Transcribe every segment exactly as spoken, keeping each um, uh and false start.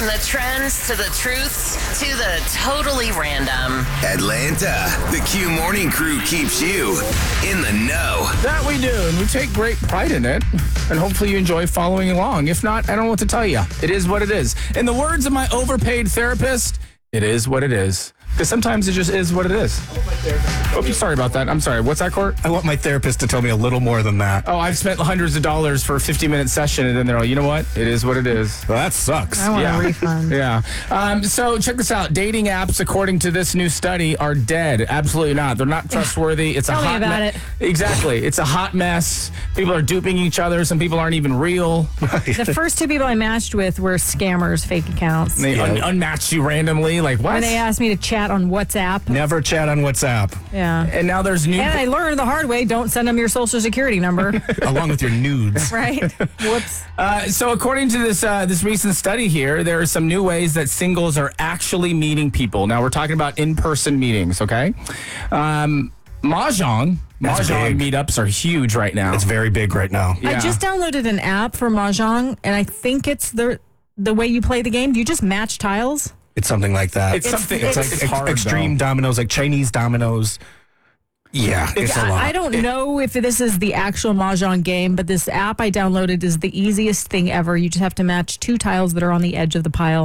From the trends to the truths to the totally random. Atlanta, the Q Morning Crew keeps you in the know. That we do, and we take great pride in it. And hopefully you enjoy following along. If not, I don't know what to tell you. It is what it is. In the words of my overpaid therapist, it is what it is. Because sometimes it just is what it is. Oh, sorry about that. I'm sorry. What's that, Court? I want my therapist to tell me a little more than that. Oh, I've spent hundreds of dollars for a fifty-minute session, and then they're like, you know what? It is what it is. Well, that sucks. I want Yeah. a refund. Yeah. Um, so check this out. Dating apps, according to this new study, are dead. Absolutely not. They're not trustworthy. It's Tell a me hot about me- it. Exactly. It's a hot mess. People are duping each other. Some people aren't even real. The first two people I matched with were scammers, fake accounts. They un- unmatched you randomly. Like, what? And they asked me to chat on WhatsApp. Never chat on WhatsApp, Yeah. And now there's new... And I learned the hard way, don't send them your social security number. along with your nudes. Right? Whoops. Uh, so according to this uh, this recent study here, there are some new ways that singles are actually meeting people. Now we're talking about in-person meetings, okay? Um, Mahjong, That's Mahjong big. meetups are huge right now. It's very big right now. Yeah. I just downloaded an app for Mahjong, and I think it's the the way you play the game. Do you just match tiles? It's something like that. It's something- It's, it's- like it's hard, extreme though. dominoes, like Chinese dominoes. Yeah, it's, a lot. I, I don't know if this is the actual Mahjong game, but this app I downloaded is the easiest thing ever. You just have to match two tiles that are on the edge of the pile.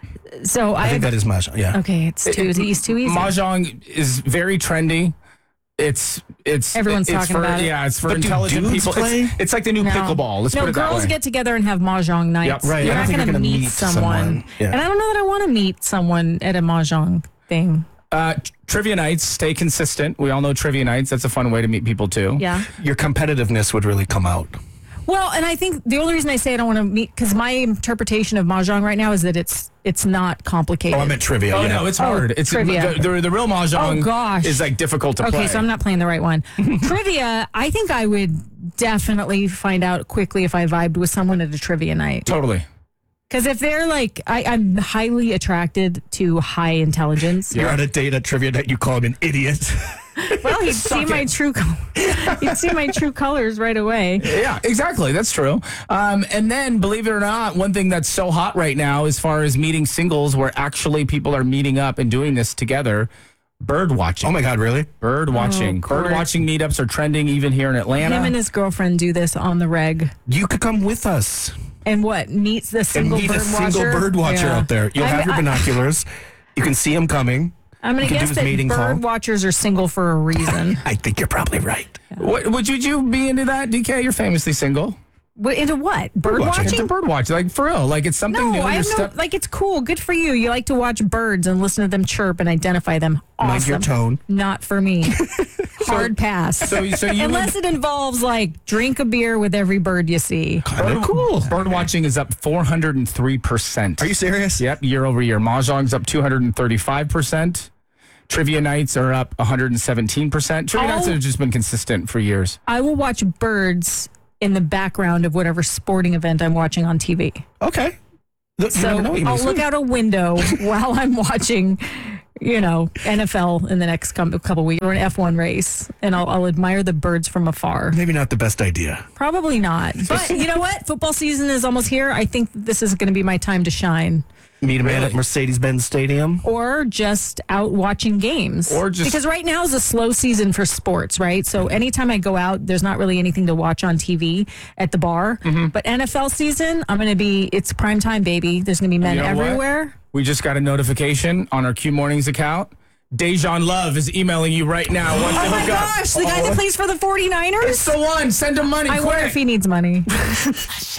So I, I think that is much. Yeah. okay. It's too it's too easy. Mahjong is very trendy. It's it's Everyone's it's talking for, about it. Yeah, it's for But do intelligent dudes people. play? It's, it's like the new No. pickleball. Let's no, put it that girls way. get together and have Mahjong nights. Yep, right. You're I not don't think going you're to gonna meet, meet someone. someone. Yeah. And I don't know that I want to meet someone at a Mahjong thing. Uh, trivia nights, stay consistent. We all know trivia nights. That's a fun way to meet people too. Yeah. Your competitiveness would really come out. Well, and I think the only reason I say I don't want to meet, because my interpretation of Mahjong right now is that it's it's not complicated. Oh, I meant trivia. Oh yeah. no, it's hard. it's trivia. The, the, the real mahjong Oh, gosh. is like difficult to Okay, play. so I'm not playing the right one. Trivia, I think I would definitely find out quickly if I vibed with someone at a trivia night. totally. Because if they're like, I, I'm highly attracted to high intelligence. You're on a date at trivia night. You call him an idiot. Well, he'd see my true, col- he'd see my true colors right away. Yeah, exactly. That's true. Um, and then, believe it or not, one thing that's so hot right now, as far as meeting singles, where actually people are meeting up and doing this together, bird watching. Oh my God, really? Bird watching. Oh, bird Court. watching meetups are trending even here in Atlanta. Him and his girlfriend do this on the reg. You could come with us And what meets the and single meet bird a single watcher? bird watcher Yeah. out there. You'll I- have your I- binoculars. You can see him coming. I'm going You to can do guess his that mating bird call. watchers are single for a reason. I think you're probably right. What, would you, would you be into that, D K? You're famously single. What, into what? Bird watching. watching? Into bird watching. Like, for real. Like, it's something No, new. I You're have no, step- like, it's cool. Good for you. You like to watch birds and listen to them chirp and identify them. Awesome. Mind your tone. Not for me. Hard pass. So, so you Unless it involves, like, drink a beer with every bird you see. Bird, cool. Bird watching is up four hundred three percent. Are you serious? Yep, year over year. Mahjong's up two hundred thirty-five percent. Trivia nights are up one hundred seventeen percent. Trivia Oh. nights have just been consistent for years. I will watch birds in the background of whatever sporting event I'm watching on T V. Okay. Look, you So never know what you may I'll see. look out a window while I'm watching, you know, N F L in the next com- couple weeks or an F one race, and I'll, I'll admire the birds from afar. Maybe not the best idea. Probably not. But you know what? Football season is almost here. I think this is going to be my time to shine. Meet a man Really? at Mercedes-Benz Stadium. Or just out watching games. Or just- because right now is a slow season for sports, right? So anytime I go out, there's not really anything to watch on T V at the bar. Mm-hmm. But N F L season, I'm going to be, it's prime time, baby. There's going to be men You know what? everywhere. We just got a notification on our Q Mornings account. Dejan Love is emailing you right now. Wants to Oh my hook up. gosh, the guy that plays for the 49ers? It's the one. Send him money I quick. wonder if he needs money. Usher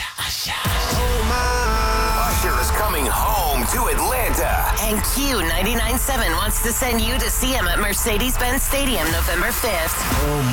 is coming home to Atlanta. And Q ninety-nine point seven wants to send you to see him at Mercedes-Benz Stadium November fifth.